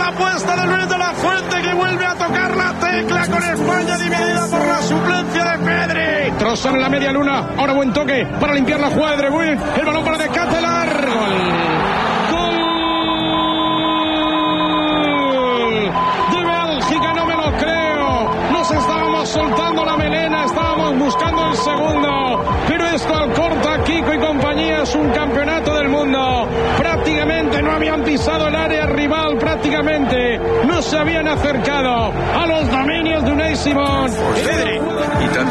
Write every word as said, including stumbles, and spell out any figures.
la apuesta de Luis de la Fuente, que vuelve a tocar la tecla con España dividida por la suplencia de Pedri. Trozan en la media luna, ahora buen toque para limpiar la jugada de De Bruyne, el balón para De Ketelaere, gol. Soltando la melena, estábamos buscando el segundo, pero esto al corta Kiko y compañía es un campeonato del mundo. Prácticamente no habían pisado el área rival, prácticamente no se habían acercado a los dominios de Unai Simón.